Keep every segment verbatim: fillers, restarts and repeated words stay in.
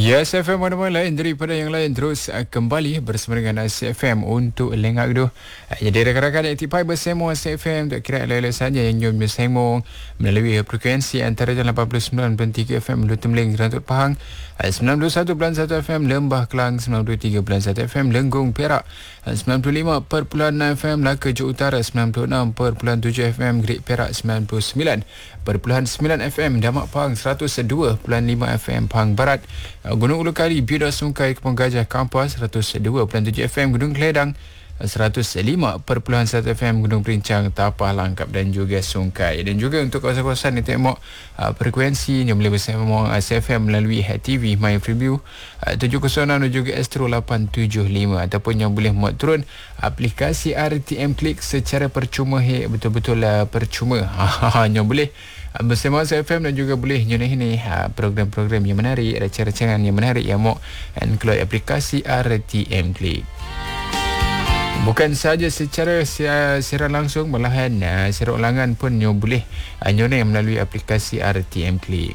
Ya, S F M mana-mana lain daripada yang lain terus uh, kembali bersama dengan S F M untuk lengak tu. Uh, jadi rakan-rakan aktifai bersama S F M untuk kira ala-ala saja yang jom bersama melalui frekuensi antara lapan puluh sembilan perpuluhan tiga F M Lu Temling Rantut Pahang, uh, sembilan puluh satu perpuluhan satu F M Lembah Kelang, sembilan puluh tiga perpuluhan satu F M Lenggong Perak, uh, sembilan puluh lima perpuluhan enam F M Melaka Johor Utara, sembilan puluh enam perpuluhan tujuh F M Great Perak, sembilan puluh sembilan perpuluhan sembilan F M Damak Pahang, seratus dua perpuluhan lima F M Pahang Barat, Gunung Ulu Kali, Bidar Sungai, Kepong Gajah, Kampas, seratus dua perpuluhan tujuh F M Gunung Keledang, seratus lima perpuluhan satu F M Gunung Perincang, Tapah, Langkap dan juga Sungai. Dan juga untuk kawasan-kawasan yang tengok uh, frekuensi yang boleh bersama S F M melalui H T V My Preview uh, tujuh kosong enam dan juga Astro lapan tujuh lima, ataupun yang boleh muat turun aplikasi R T M Click secara percuma. He, betul-betul uh, percuma. Yang boleh bersama S F M dan juga boleh nyunai ni program-program yang menarik, rancangan-rancangan yang menarik yang mau dan keluar aplikasi R T M Click. Bukan sahaja secara siaran langsung, malahan uh, siaran ulangan pun you boleh uh, nyunai melalui aplikasi R T M Click.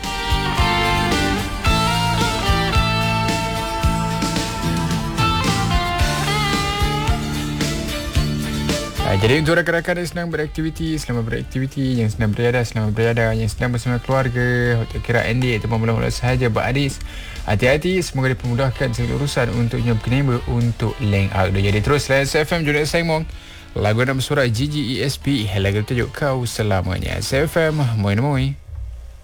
Jadi untuk rakan-rakan yang sedang beraktiviti, selamat beraktiviti, yang sedang berada, selamat berada, yang sedang bersama keluarga, atau kira Andy atau mula-mula sahaja beradis, hati-hati, semoga dipermudahkan segala urusan untuk nyop kenema untuk leng out. Jadi terus layan S F M Junaid Saimong, lagu nama suara G G E S P, lagu tajuk Kau Selamanya. S F M, moi moi.